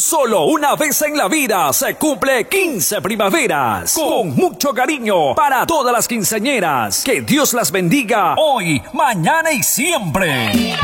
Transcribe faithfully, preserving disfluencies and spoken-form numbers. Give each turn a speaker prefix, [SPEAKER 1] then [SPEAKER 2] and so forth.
[SPEAKER 1] Solo una vez en la vida se cumple quince primaveras. Con mucho cariño para todas las quinceañeras. Que Dios las bendiga hoy, mañana y siempre.